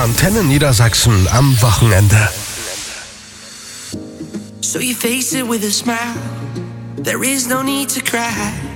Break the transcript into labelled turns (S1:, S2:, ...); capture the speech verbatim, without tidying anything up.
S1: Antenne Niedersachsen am Wochenende.
S2: So you face it with a smile. There is no need to cry.